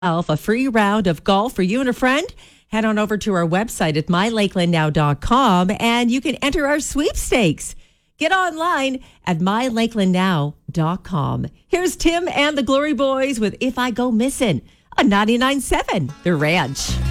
A free round of golf for you and a friend. Head on over to our website at mylakelandnow.com and you can enter our sweepstakes. Get online at mylakelandnow.com. Here's Tim and the Glory Boys with If I Go Missing on 99.7 The Ranch.